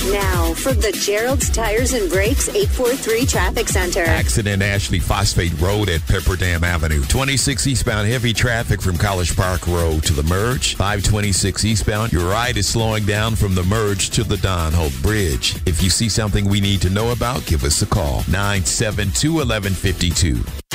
Now, from the Gerald's Tires and Brakes 843 Traffic Center. Accident Ashley Phosphate Road at Pepperdam Avenue. 26 eastbound heavy traffic from College Park Road to the merge. 526 eastbound. Your ride is slowing down from the merge to the Don Hope Bridge. If you see something we need to know about, give us a call. 972-1152.